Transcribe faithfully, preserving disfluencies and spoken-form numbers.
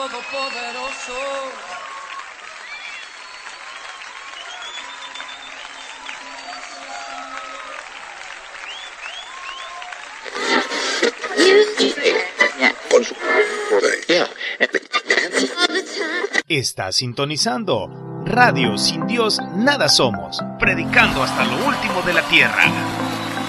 todopoderoso. Está sintonizando Radio Sin Dios Nada Somos, predicando hasta lo último de la tierra.